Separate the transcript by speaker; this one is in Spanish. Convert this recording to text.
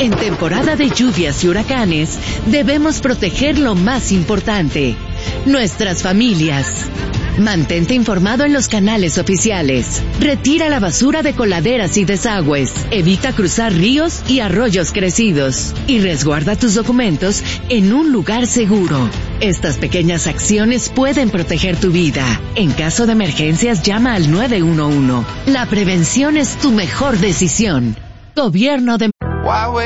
Speaker 1: En temporada de lluvias y huracanes, debemos proteger lo más importante, nuestras familias. Mantente informado en los canales oficiales. Retira la basura de coladeras y desagües. Evita cruzar ríos y arroyos crecidos. Y resguarda tus documentos en un lugar seguro. Estas pequeñas acciones pueden proteger tu vida. En caso de emergencias, llama al 911. La prevención es tu mejor decisión. Gobierno de